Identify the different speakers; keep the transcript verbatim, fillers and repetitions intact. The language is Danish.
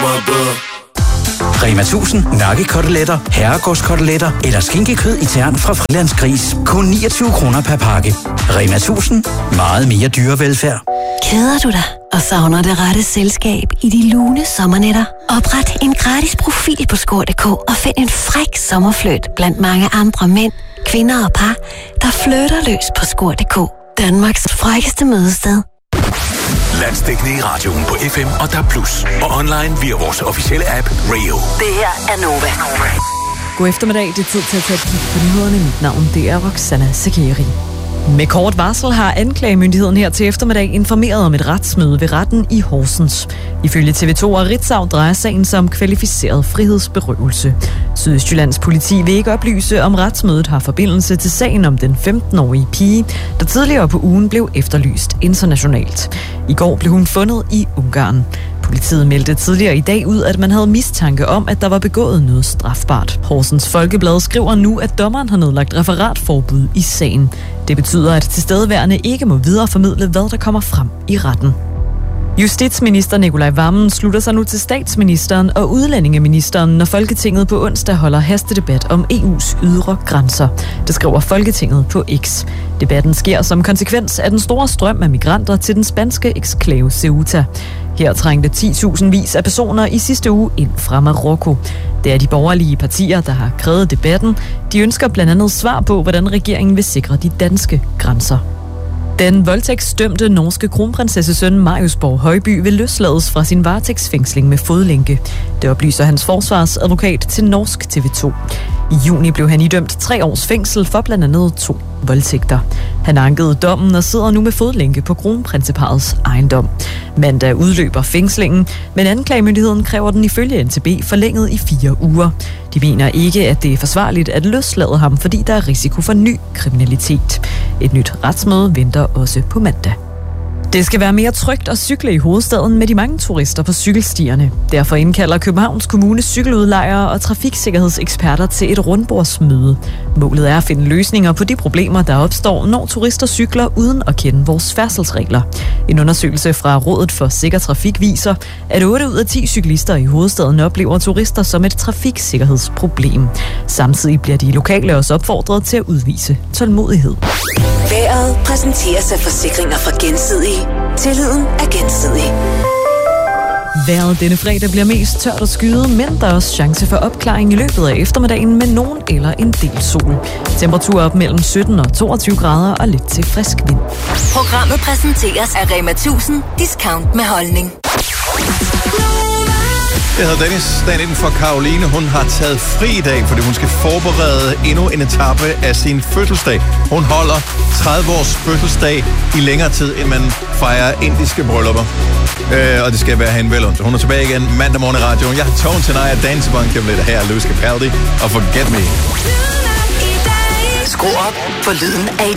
Speaker 1: Rema tusind nakkekoteletter, herregårdskoteletter eller skinkekød i tern fra Frilands Gris. Kun niogtyve kroner per pakke. Rema tusind. Meget mere dyrevelfærd.
Speaker 2: Keder du dig og savner det rette selskab i de lune sommernætter? Opret en gratis profil på skor punktum d k og find en fræk sommerfløjt blandt mange andre mænd, kvinder og par, der flytter løs på skor punktum d k. Danmarks frækkeste mødested.
Speaker 3: Landsdækkende i radioen på F M og D A B plus, og online via vores officielle app Rayo.
Speaker 2: Det her er Nova.
Speaker 4: God eftermiddag, det er tid til at tage et kig på nyhederne. Mit navn, det er Roxana Sakeri. Med kort varsel har anklagemyndigheden her til eftermiddag informeret om et retsmøde ved retten i Horsens. Ifølge T V to og Ritzau drejer sagen sig om kvalificeret frihedsberøvelse. Sydøstjyllands politi vil ikke oplyse, om retsmødet har forbindelse til sagen om den femten-årige pige, der tidligere på ugen blev efterlyst internationalt. I går blev hun fundet i Ungarn. Politiet meldte tidligere i dag ud, at man havde mistanke om, at der var begået noget strafbart. Horsens Folkeblad skriver nu, at dommeren har nedlagt referatforbud i sagen. Det betyder, at tilstedeværende ikke må videreformidle, hvad der kommer frem i retten. Justitsminister Nicolai Wammen slutter sig nu til statsministeren og udlændingeministeren, når Folketinget på onsdag holder hastedebat om E U's ydre grænser. Det skriver Folketinget på X. Debatten sker som konsekvens af den store strøm af migranter til den spanske eksklave Ceuta. Her trængte ti tusind vis af personer i sidste uge ind fra Marokko. Det er de borgerlige partier, der har krævet debatten. De ønsker blandt andet svar på, hvordan regeringen vil sikre de danske grænser. Den voldtægtsdømte norske kronprinsessesøn Marius Borg Højby vil løslades fra sin varetægtsfængsling med fodlænke. Det oplyser hans forsvarsadvokat til norsk T V to. I juni blev han idømt tre års fængsel for blandt andet to voldtægter. Han ankede dommen og sidder nu med fodlænke på kronprinseparrets ejendom. Mandag udløber fængslingen, men anklagemyndigheden kræver den ifølge N T B forlænget i fire uger. De mener ikke, at det er forsvarligt at løslade ham, fordi der er risiko for ny kriminalitet. Et nyt retsmøde venter også på mandag. Det skal være mere trygt at cykle i hovedstaden med de mange turister på cykelstierne. Derfor indkalder Københavns Kommune cykeludlejere og trafiksikkerhedseksperter til et rundbordsmøde. Målet er at finde løsninger på de problemer, der opstår, når turister cykler uden at kende vores færdselsregler. En undersøgelse fra Rådet for Sikker Trafik viser, at otte ud af ti cyklister i hovedstaden oplever turister som et trafiksikkerhedsproblem. Samtidig bliver de lokale også opfordret til at udvise tålmodighed.
Speaker 2: Vejret præsenteres af Forsikringer fra Gensidige. Tilliden er gensidig.
Speaker 4: Vejret denne fredag bliver mest tørt og skyet, men der er også chance for opklaring i løbet af eftermiddagen med nogen eller en del sol. Temperatur op mellem sytten og toogtyve grader og lidt til frisk vind.
Speaker 2: Programmet præsenteres af Rema tusind. Discount med holdning.
Speaker 5: Jeg hedder Dennis. Dagen inden for Karoline. Hun har taget fri i dag, fordi hun skal forberede endnu en etape af sin fødselsdag. Hun holder tredive års fødselsdag i længere tid, end man fejrer indiske bryllupper. Øh, og det skal være hende vel ondt. Hun er tilbage igen mandag morgen i radioen. Jeg har Tone Tonight, Dance Bunker lidt her, Lewis Capaldi og Forget Me.
Speaker 2: Skru op for lyden af